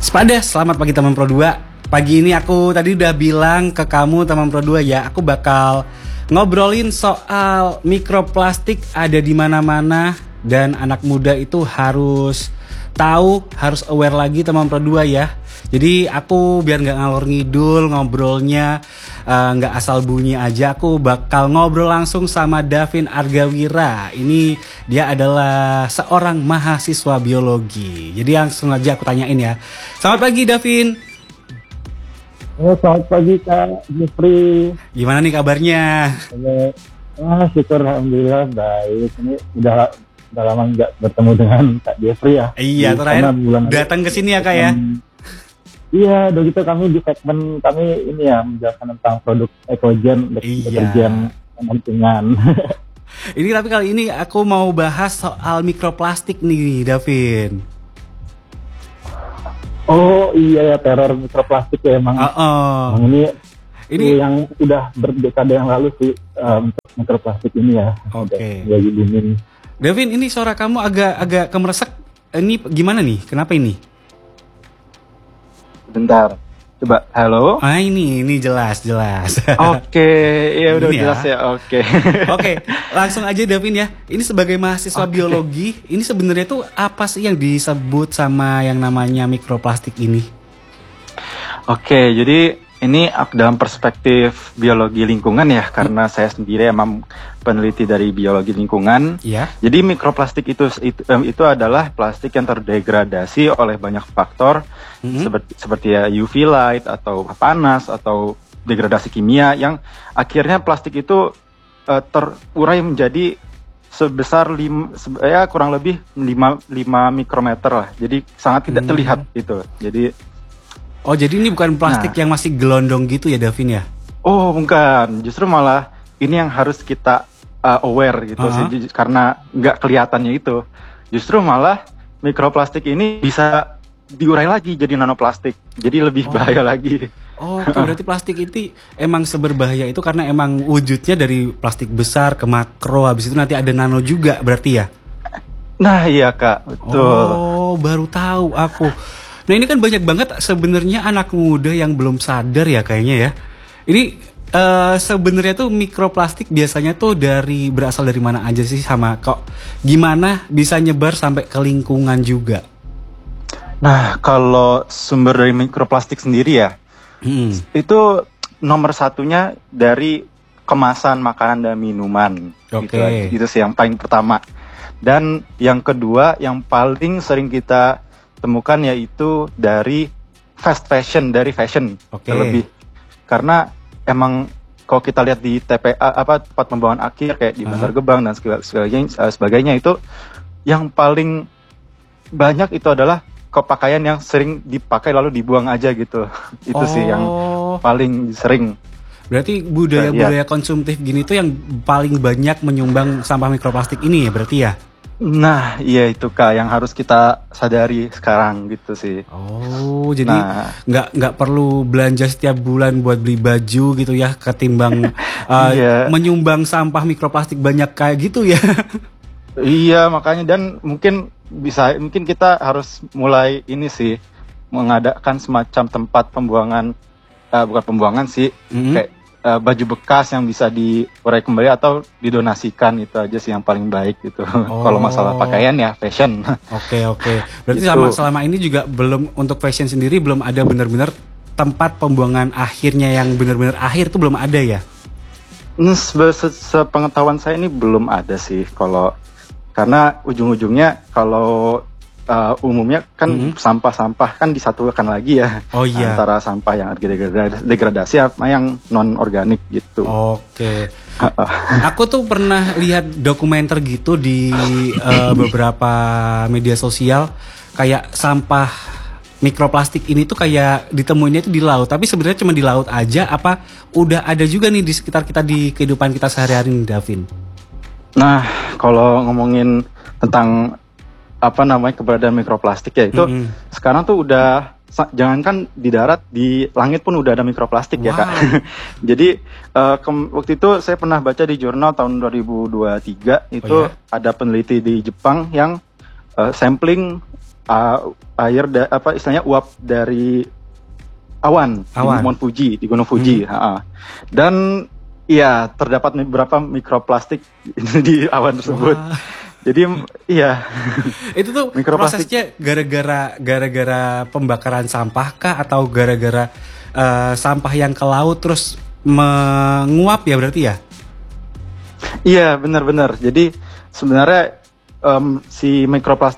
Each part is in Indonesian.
Sepada, selamat pagi teman Pro 2. Pagi ini aku tadi udah bilang ke kamu teman Pro 2 ya, aku bakal ngobrolin soal mikroplastik ada di mana-mana dan anak muda itu harus tahu, harus aware lagi teman Pro 2 ya. Jadi aku biar nggak ngalor ngidul ngobrolnya, nggak asal bunyi aja, aku bakal ngobrol langsung sama Davin Argawira. Ini dia adalah seorang mahasiswa biologi. Jadi langsung aja aku tanyain ya. Selamat pagi Davin. Selamat pagi Kak Jeffrey. Gimana nih kabarnya? Syukur alhamdulillah baik. Ini udah lama nggak bertemu dengan Kak Jeffrey ya. Iya, terakhir datang ke sini ya Kak ya. Iya, udah gitu kami di segmen kami ini ya menjelaskan tentang produk ekogen, deterjen lingkungan. Ini tapi kali ini aku mau bahas soal mikroplastik nih, Davin. Oh iya ya, teror mikroplastik ya emang. Ini yang udah berdekade yang lalu sih untuk mikroplastik ini ya. Oke. Lagi booming. Davin, ini suara kamu agak kemeresek. Ini gimana nih? Kenapa ini? Bentar, coba halo. Ini jelas. Oke, iya udah jelas ya. Oke, langsung aja Davin ya. Ini sebagai mahasiswa biologi, ini sebenarnya tuh apa sih yang disebut sama yang namanya mikroplastik ini? Oke, jadi ini dalam perspektif biologi lingkungan ya, karena saya sendiri emang peneliti dari biologi lingkungan. Iya. Jadi mikroplastik itu adalah plastik yang terdegradasi oleh banyak faktor, seperti ya UV light atau panas atau degradasi kimia, yang akhirnya plastik itu terurai menjadi sebesar kurang lebih 5 mikrometer lah. Jadi sangat tidak terlihat itu. Jadi ini bukan plastik yang masih gelondong gitu ya Davin ya? Oh bukan, justru malah ini yang harus kita aware gitu sih, karena nggak kelihatannya itu. Justru malah mikroplastik ini bisa diurai lagi jadi nanoplastik, jadi lebih bahaya lagi. Berarti plastik itu emang seberbahaya itu karena emang wujudnya dari plastik besar ke makro, habis itu nanti ada nano juga berarti ya? Nah iya Kak, betul. Baru tahu aku. Nah ini kan banyak banget sebenarnya anak muda yang belum sadar ya kayaknya ya. Ini sebenarnya tuh mikroplastik biasanya tuh berasal dari mana aja sih, sama kok gimana bisa nyebar sampai ke lingkungan juga? Nah kalau sumber dari mikroplastik sendiri ya, itu nomor satunya dari kemasan makanan dan minuman. Gitu sih yang paling pertama. Dan yang kedua yang paling sering kita temukan yaitu dari fast fashion, terlebih karena emang kalau kita lihat di TPA tempat pembuangan akhir kayak di Bantar Gebang dan sebagainya itu yang paling banyak itu adalah pakaian yang sering dipakai lalu dibuang aja gitu. Itu sih yang paling sering. Berarti budaya konsumtif gini tuh yang paling banyak menyumbang sampah mikroplastik ini ya berarti ya? Nah, iya itu Kak yang harus kita sadari sekarang gitu sih. Jadi nggak perlu belanja setiap bulan buat beli baju gitu ya, ketimbang menyumbang sampah mikroplastik banyak kayak gitu ya. Iya, makanya dan mungkin kita harus mulai ini sih, mengadakan semacam tempat pembuangan, bukan pembuangan sih, kayak baju bekas yang bisa diurai kembali atau didonasikan, itu aja sih yang paling baik gitu. Kalau masalah pakaian ya fashion. Oke. Berarti selama ini juga belum, untuk fashion sendiri belum ada benar-benar tempat pembuangan akhirnya yang benar-benar akhir itu belum ada ya? Sepengetahuan saya ini belum ada sih, karena ujung-ujungnya kalau umumnya kan sampah-sampah kan disatukan lagi ya, antara sampah yang degradasi sama yang non organik gitu. Aku tuh pernah lihat dokumenter gitu di beberapa media sosial, kayak sampah mikroplastik ini tuh kayak ditemuinnya itu di laut, tapi sebenarnya cuma di laut aja, apa udah ada juga nih di sekitar kita di kehidupan kita sehari-hari nih Davin? Nah kalau ngomongin tentang keberadaan mikroplastik ya, itu sekarang tuh udah jangankan di darat, di langit pun udah ada mikroplastik ya Kak. Jadi waktu itu saya pernah baca di jurnal tahun 2023 itu ada peneliti di Jepang yang sampling air istilahnya uap dari awan. Di Mount Fuji, di Gunung Fuji. Dan iya, terdapat beberapa mikroplastik di awan tersebut. Wah. Jadi iya. Itu tuh prosesnya gara-gara pembakaran sampah kah atau gara-gara sampah yang ke laut terus menguap ya berarti ya? Iya, benar-benar. Jadi sebenarnya si mikroplastik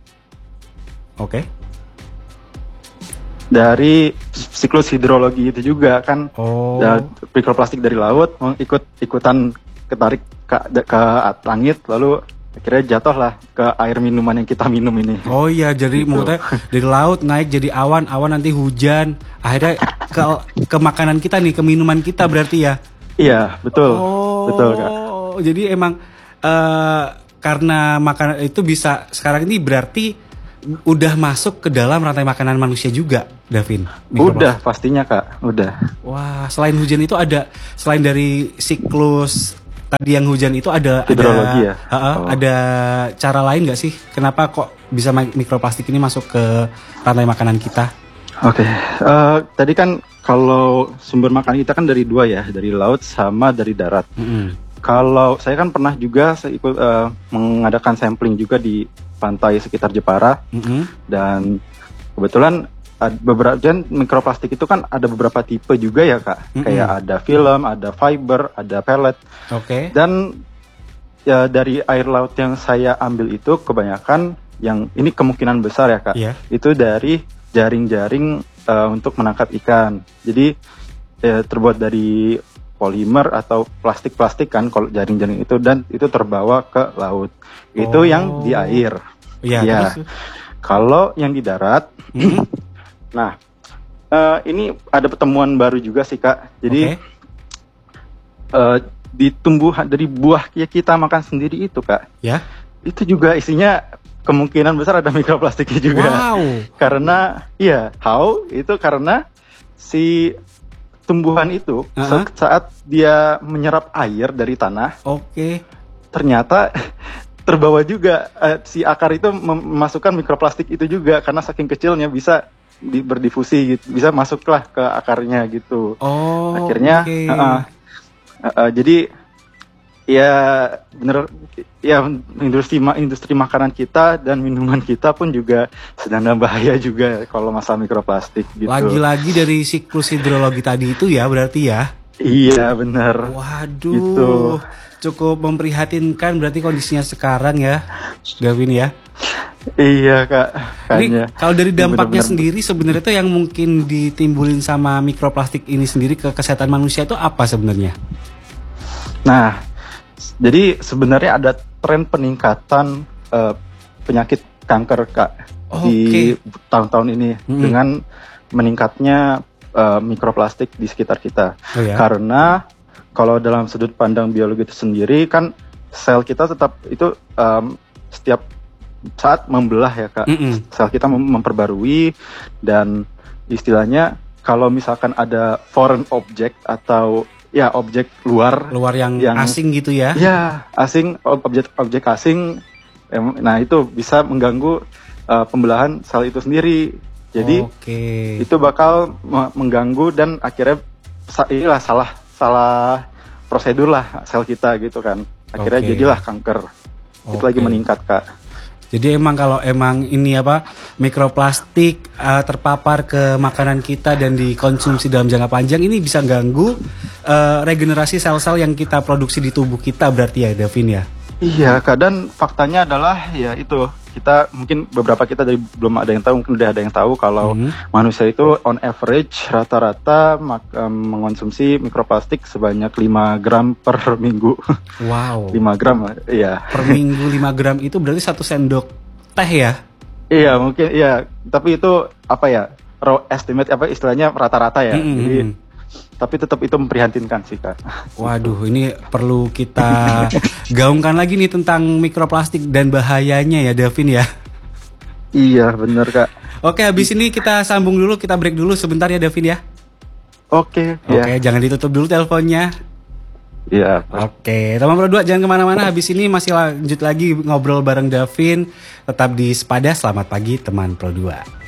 dari siklus hidrologi itu juga kan, mikroplastik dari laut ikutan ketarik ke langit, lalu akhirnya jatuhlah ke air minuman yang kita minum ini. Oh iya, jadi gitu. Maksudnya dari laut naik jadi awan nanti hujan, akhirnya ke makanan kita nih, ke minuman kita berarti ya? Iya, betul. Betul, Kak. Jadi emang karena makanan itu bisa sekarang ini berarti udah masuk ke dalam rantai makanan manusia juga, Davin? Udah, pastinya Kak, udah. Wah, selain hujan itu selain dari siklus tadi yang hujan itu ada hidrologi ya? Ada cara lain nggak sih? Kenapa kok bisa mikroplastik ini masuk ke rantai makanan kita? Oke, tadi kan kalau sumber makanan kita kan dari dua ya, dari laut sama dari darat. Kalau saya kan pernah juga ikut mengadakan sampling juga di pantai sekitar Jepara, dan kebetulan beberapa mikroplastik itu kan ada beberapa tipe juga ya Kak, kayak ada film, ada fiber, ada pellet. Dan ya dari air laut yang saya ambil itu kebanyakan yang ini kemungkinan besar ya Kak, itu dari jaring-jaring untuk menangkap ikan. Jadi terbuat dari polimer atau plastik-plastik kan kalau jaring-jaring itu, dan itu terbawa ke laut. Itu yang di air. Iya. Kalau yang di darat, nah ini ada pertemuan baru juga sih Kak. Jadi di tumbuhan dari buah yang kita makan sendiri itu Kak, itu juga isinya kemungkinan besar ada mikroplastiknya juga. Karena itu karena si tumbuhan itu saat dia menyerap air dari tanah, ternyata terbawa juga si akar itu memasukkan mikroplastik itu juga, karena saking kecilnya bisa berdifusi gitu, bisa masuklah ke akarnya gitu. Akhirnya jadi ya bener ya, industri makanan kita dan minuman kita pun juga sedang dalam bahaya juga kalau masalah mikroplastik gitu. Lagi-lagi dari siklus hidrologi tadi itu ya berarti ya? Iya benar. Waduh, gitu. Cukup memprihatinkan berarti kondisinya sekarang ya, Gavin ya? Iya Kak. Ini kalau dari dampaknya sendiri sebenarnya itu yang mungkin ditimbulin sama mikroplastik ini sendiri ke kesehatan manusia itu apa sebenarnya? Nah, jadi sebenarnya ada tren peningkatan penyakit kanker Kak di tahun-tahun ini dengan meningkatnya mikroplastik di sekitar kita. Karena kalau dalam sudut pandang biologi itu sendiri kan sel kita tetap itu setiap saat membelah ya Kak. Sel kita memperbarui, dan istilahnya kalau misalkan ada foreign object atau ya objek luar yang asing gitu ya? Ya, asing, objek asing. Nah itu bisa mengganggu pembelahan sel itu sendiri. Jadi itu bakal mengganggu, dan akhirnya inilah salah prosedur lah sel kita gitu kan. Akhirnya jadilah kanker. Itu lagi meningkat Kak. Jadi kalau ini mikroplastik terpapar ke makanan kita dan dikonsumsi dalam jangka panjang, ini bisa ganggu regenerasi sel-sel yang kita produksi di tubuh kita berarti ya Davin ya? Iya Kak, dan faktanya adalah ya itu, kita mungkin beberapa kita dari belum ada yang tahu, mungkin udah ada yang tahu kalau manusia itu on average rata-rata mengonsumsi mikroplastik sebanyak 5 gram per minggu. Wow. 5 gram ya. Per minggu 5 gram itu berarti 1 sendok teh ya? Iya mungkin, iya. Tapi itu raw estimate istilahnya rata-rata ya. Jadi tapi tetap itu memprihatinkan sih Kak. Waduh, ini perlu kita gaungkan lagi nih tentang mikroplastik dan bahayanya ya Davin ya. Iya benar Kak. Oke, habis ini kita sambung dulu, kita break dulu sebentar ya Davin ya. Oke, jangan ditutup dulu teleponnya. Iya. Oke, teman Pro 2 jangan kemana-mana. Habis ini masih lanjut lagi ngobrol bareng Davin. Tetap di Sepada. Selamat pagi teman Pro 2.